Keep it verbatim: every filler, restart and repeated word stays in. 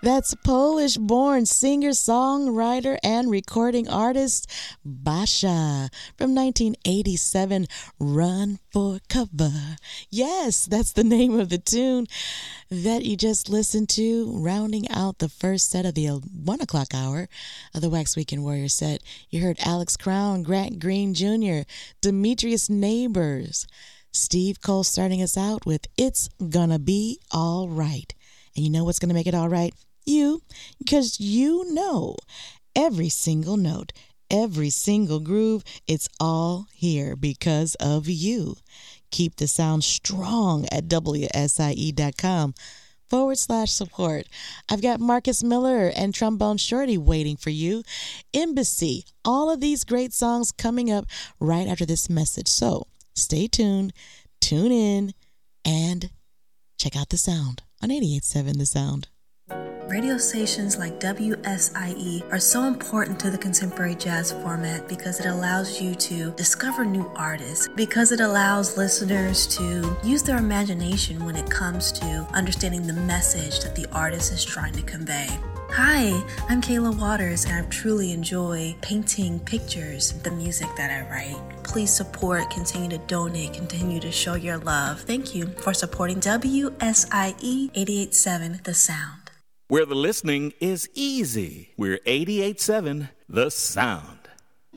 That's Polish-born singer, songwriter, and recording artist Basha from nineteen eighty-seven, Run for Cover. Yes, that's the name of the tune that you just listened to, rounding out the first set of the one o'clock hour of the Wax Weekend Warrior set. You heard Alex Crown, Grant Green Junior, Demetrius Neighbors, Steve Cole starting us out with It's Gonna Be All Right. And you know what's going to make it all right? You, because you know every single note, every single groove, it's all here because of you. Keep the sound strong at W S I E dot com forward slash support. I've got Marcus Miller and Trombone Shorty waiting for you. Embassy, all of these great songs coming up right after this message. So stay tuned, tune in, and check out the sound on eighty-eight point seven The Sound. Radio stations like W S I E are so important to the contemporary jazz format because it allows you to discover new artists, because it allows listeners to use their imagination when it comes to understanding the message that the artist is trying to convey. Hi, I'm Kayla Waters, and I truly enjoy painting pictures, the music that I write. Please support, continue to donate, continue to show your love. Thank you for supporting W S I E eighty-eight point seven The Sound. Where the listening is easy. We're eighty-eight point seven The Sound.